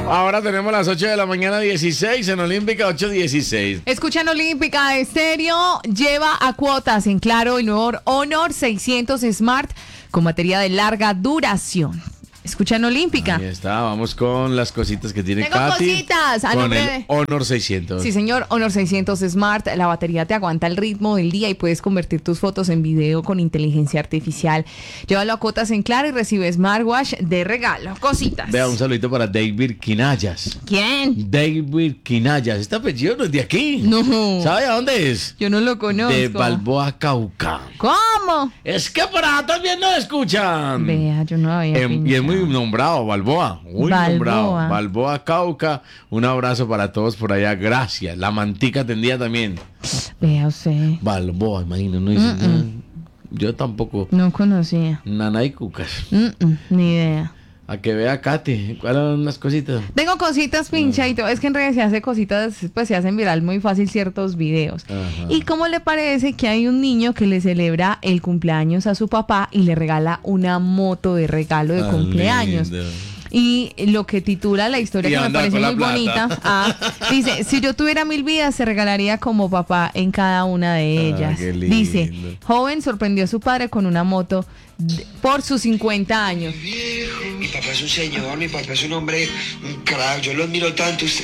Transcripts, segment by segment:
Ahora tenemos las 8 de la mañana 16 en Olímpica 8:16. Escuchan Olímpica Estéreo. Lleva a cuotas en Claro el nuevo Honor 600 Smart con batería de larga duración. Escuchan Olímpica. Ahí está, vamos con las cositas que tiene Tengo Katy. cositas. Con el Honor 600. Sí, señor, Honor 600 Smart. La batería te aguanta el ritmo del día y puedes convertir tus fotos en video con inteligencia artificial. Llévalo a cuotas en Claro y recibe smartwatch de regalo. Cositas. Vea, un saludito para David Quinayas. ¿Quién? David Quinayas. Este apellido no es de aquí. No. ¿Sabe a dónde es? Yo no lo conozco. De Balboa, Cauca. ¿Cómo? Es que por acá también nos escuchan. Vea, yo no había Y es muy nombrado, Balboa. Muy Balboa. nombrado. Balboa, Cauca. Un abrazo para todos por allá. Gracias. La mantica tendía también. Vea usted. Balboa, imagino. No dice, no, yo tampoco. No conocía. Nanay Cucas. Ni idea. A que vea Katy. ¿Cuáles son unas cositas? Tengo cositas, pinchadito. Es que en realidad se hace cositas, pues se hacen viral muy fácil ciertos videos. Ajá. ¿Y cómo le parece que hay un niño que le celebra el cumpleaños a su papá y le regala una moto de regalo de cumpleaños? Lindo. Y lo que titula la historia, Y que me anda parece con la muy plata. bonita, dice, si yo tuviera 1000 vidas, se regalaría como papá en cada una de ellas. qué lindo. Dice, joven sorprendió a su padre con una moto por sus 50 años. Mi papá es un señor, mi papá es un hombre, un crack, yo lo admiro tanto. Usted,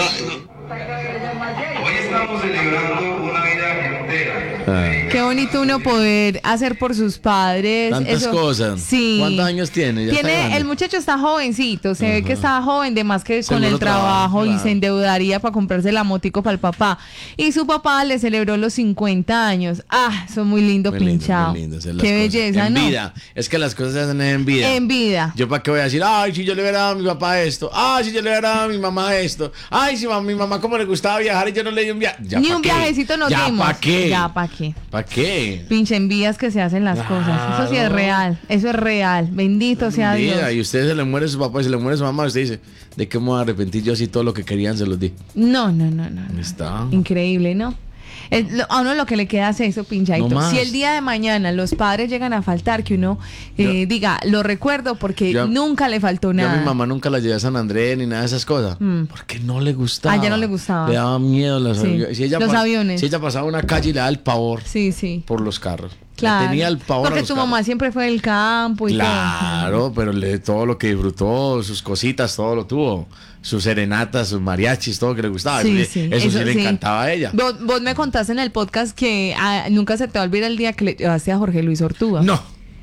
Hoy estamos celebrando una vida entera. Qué bonito uno poder hacer por sus padres. Tantas cosas. Sí. ¿Cuántos años tiene? Ya está grande. El muchacho está jovencito, se ve que está joven, de más que con Seguro el trabajo trabaja, y se endeudaría para comprarse la motico para el papá. Y su papá le celebró los 50 años. Ah, son muy lindo Muy lindo, pinchado. muy lindo hacer las Qué cosas. belleza, en ¿no? vida. Es que las cosas se hacen en vida. En vida. Yo para qué voy a decir, ay, si yo le hubiera dado a mi papá esto, ay, si yo le hubiera dado a mi mamá esto, ay, si a mi mamá como le gustaba viajar y yo no le di un viaje. Ni un viajecito nos dimos. ¿Para qué? Ya, ¿para qué? ¿Para qué? Pinche envías que se hacen las cosas. Eso sí es Claro. real. Eso es real. Bendito sea Dios. Mira, y usted se le muere su papá y se le muere su mamá, usted dice, ¿de qué me voy a arrepentir yo si todo lo que querían se los di? No. Ahí está. Increíble, ¿no? A uno lo que le queda es eso, pinchadito. No más. Si el día de mañana los padres llegan a faltar, que uno diga, lo recuerdo porque nunca le faltó Yo nada. a mi mamá nunca la llevé a San Andrés ni nada de esas cosas. Porque no le gustaba. Ah, ya no le gustaba. Le daba miedo los Sí. aviones. Si ella Los aviones. Si ella pasaba una calle y le daba el pavor Sí. por los carros. Claro. Le tenía el pavor porque a los tu carros. mamá siempre fue del campo y Claro, pero todo lo que disfrutó, sus cositas, todo lo tuvo. Sus serenatas, sus mariachis, todo que le gustaba. todo. Eso sí le encantaba a ella. Vos me contaste en el podcast que nunca se te va a olvidar el día que le llevaste a Jorge Luis Ortúa. No.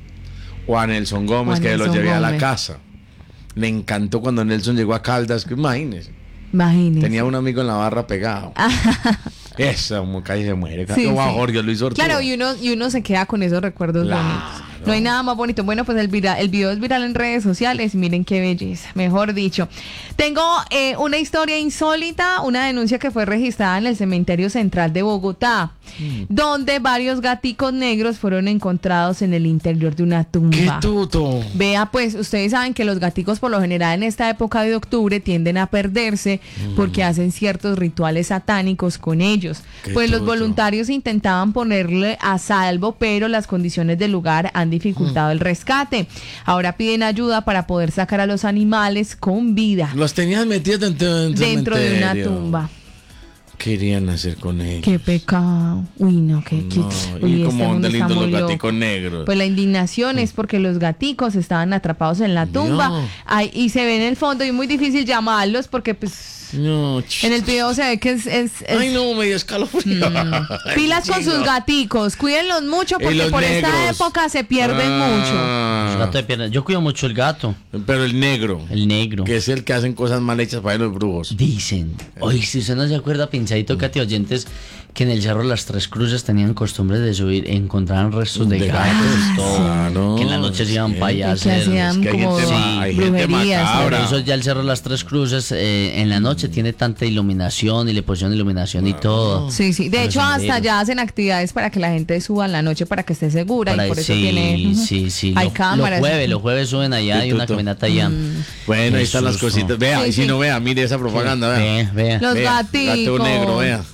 O a Nelson Gómez, Juan que lo Nelson llevé a la Gómez. casa. Le encantó cuando Nelson llegó a Caldas, que imagínese. Imagínese. Tenía un amigo en la barra pegado. Esa como casi se muere. Sí, O a sí. Jorge Luis Ortúa. Claro, y uno se queda con esos recuerdos Claro. bonitos. No hay nada más bonito. Bueno, pues el video es viral en redes sociales. Miren qué belleza, mejor dicho. Tengo una historia insólita, una denuncia que fue registrada en el cementerio central de Bogotá, donde varios gaticos negros fueron encontrados en el interior de una tumba. ¡Qué tuto! Vea, pues, ustedes saben que los gaticos por lo general en esta época de octubre tienden a perderse porque hacen ciertos rituales satánicos con ellos. Qué Pues los tuto. voluntarios intentaban ponerle a salvo, pero las condiciones del lugar han dificultado el rescate. Ahora piden ayuda para poder sacar a los animales con vida Los tenían metidos dentro de una cementerio. tumba. ¿Qué querían hacer con ellos? Qué pecado. Uy, no, No, uy, y como mundo de está lindos muy los loco. gaticos negros. Pues la indignación es porque los gaticos estaban atrapados en la tumba. No. Ay, y se ve en el fondo y es muy difícil llamarlos porque pues No, en el video se ve que es Ay, no, me dio escalofrío. Ay, pilas con chico. sus gaticos, cuídenlos mucho Y porque los por esta negros. época se pierden mucho. Ah, Gato de pierna. Yo cuido mucho el gato, Pero el negro, el negro. que es el que hacen cosas mal hechas para los brujos. Dicen. Oye, si usted no se acuerda, pinchadito, Katy, oyentes, que en el Cerro Las Tres Cruces tenían costumbre de subir, encontraban restos de gatos, todo. Claro. Que en la noche se iban para allá a Que hacer. hacían Es que hay como gente hay gente brujerías. macabra. Por eso ya el Cerro Las Tres Cruces en la noche tiene tanta iluminación y le pusieron iluminación y todo. Sí, sí. De Para hecho, hasta senderos. ya hacen actividades para que la gente suba en la noche para que esté segura Para- y por eso sí, tiene. sí. Hay Los cámaras. jueves suben allá Sí, y una tuto. caminata allá. Bueno, ahí están las Jesús, cositas. Vea, Sí, y si sí. no vea, mire esa propaganda, vea. Vea. Los Vea, gaticos. gato negro, vea.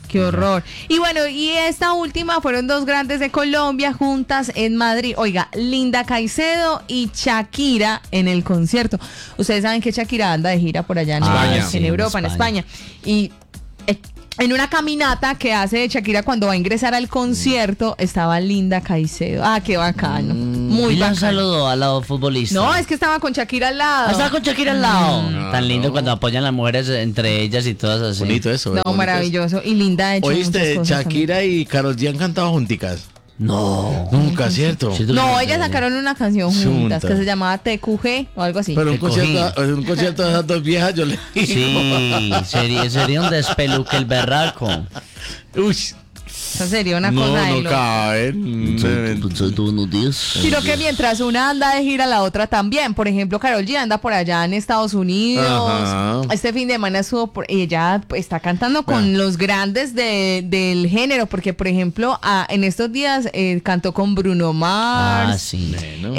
Qué horror. Y bueno, y esta última fueron dos grandes de Colombia juntas en Madrid. Oiga, Linda Caicedo y Shakira en el concierto. Ustedes saben que Shakira anda de gira por allá en, España. en Sí, en Europa, en España. Y en una caminata que hace Shakira cuando va a ingresar al concierto, estaba Linda Caicedo. Ah, qué bacano. Muy Y un bacano. saludo al lado futbolista. No, es que estaba con Shakira al lado. Ah, estaba con Shakira al lado. Tan lindo no. cuando apoyan las mujeres entre ellas y todas así. Bonito eso. No, bonito maravilloso. Y Linda ha hecho muchas Oíste, cosas Shakira y Karol G han cantado junticas. No. Nunca, ¿cierto? Sí, también. No, tú- ellas sacaron una canción juntas Juntas. que se llamaba TQG o algo así. Pero un Te cogí. concierto de esas dos viejas, yo le digo. Sí, sería un despeluque el berraco. Uy, Eso sería una no, cosa de no loco. caben. Buenos días. Sino que mientras una anda de gira, la otra también. Por ejemplo, Karol G anda por allá en Estados Unidos. Ajá. Este fin de semana estuvo y ella pues, está cantando con Vea. los grandes del género. Porque, por ejemplo, en estos días cantó con Bruno Mars. Ah, sí. Bueno.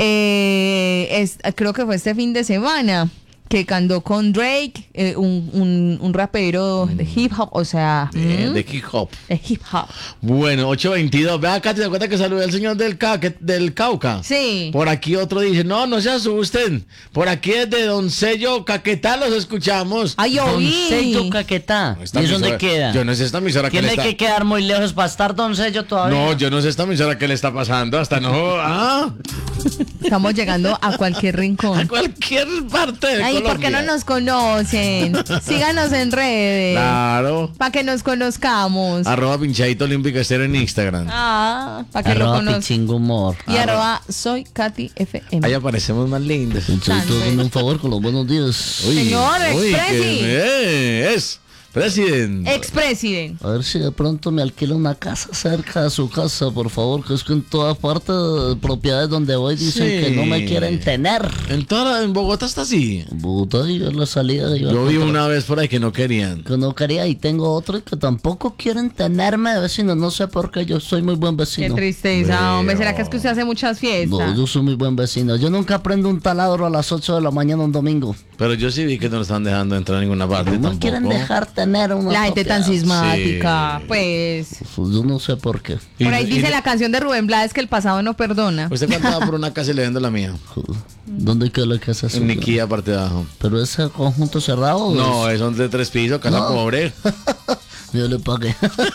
Creo que fue este fin de semana que cantó con Drake, un rapero de hip hop, o sea, De hip hop. de hip hop. Bueno, 8:22. Ve acá, ¿te das cuenta que saludé al señor del Cauca? Sí. Por aquí otro dice, no se asusten. Por aquí desde Doncello, Caquetá los escuchamos. Ay, yo Don vi. Sello Caquetá. Esta ¿Y eso dónde emisora- queda? Yo no sé esta emisora que le Tiene está... que quedar muy lejos para estar Don Sello todavía. No, yo no sé esta emisora que le está pasando. Hasta no... Ah, Estamos llegando a cualquier a rincón. cualquier parte de Ay, Colombia. ¿por qué no nos conocen? Síganos en redes. Claro. Para que nos conozcamos. @pinchadito olímpico estero en Instagram. Para que lo Arroba conozcan. Pichingo Humor. Y soy Katy FM. Ahí aparecemos más lindos. Pinchadito, hazme un favor con los buenos días. Uy, Señor, uy, expresi. que es, presidente. Expresident. A ver si de pronto me alquila una casa cerca de su casa, por favor, que es que en todas partes de propiedades donde voy dicen Sí. que no me quieren tener. En Bogotá está así. En Bogotá y en la salida iba Yo a vi encontrar una vez por ahí que no querían. que no quería y tengo otro que tampoco quieren tenerme de vecino. No sé por qué, yo soy muy buen Qué vecino. tristeza, hombre. ¿Será que es que Pero- usted hace muchas fiestas? No, yo soy muy buen vecino. Yo nunca prendo un taladro a las 8 de la mañana un domingo. Pero yo sí vi que no lo están dejando entrar a ninguna parte No me tampoco. quieren dejar tener una La gente tan propiedad. sismática. Sí. Pues. Pues yo no sé por qué. Y- Por ahí y- dice la canción de Rubén Blades que el pasado no perdona. Usted cantaba por una casa y le vendo la mía. ¿Dónde queda la casa En Niquía, parte de abajo. ¿Pero es el conjunto cerrado? o No, son de 3 pisos, casa No. pobre. Yo le pagué.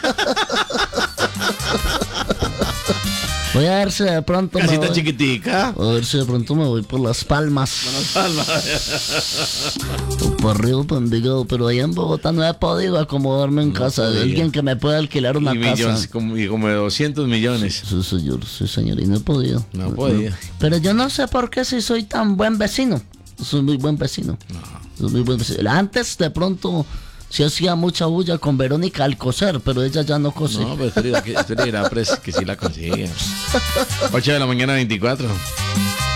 Voy a ver si de pronto me Casita voy. chiquitica. A ver si de pronto me voy por Las Palmas. O por Río Pendigado. Pero allá en Bogotá no he podido acomodarme en casa de podía. alguien que me pueda alquilar una Y casa. millones, como de 200 millones. Sí, señor, y no he podido. No podía. Pero yo no sé por qué si soy tan buen vecino. Soy muy buen vecino. Soy muy buen vecino. Antes, de pronto, sí hacía mucha bulla con Verónica Alcocer, pero ella ya no cose. No, pero usted dirá que sí la consigue. 8 de la mañana, 24.